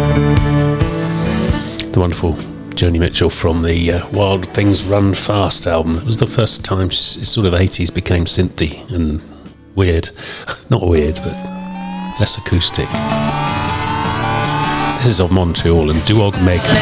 The wonderful Joni Mitchell from the Wild Things Run Fast album. It was the first time sort of 80s became synthy and weird. Not weird, but less acoustic. This is of Montreal and Duog Meg.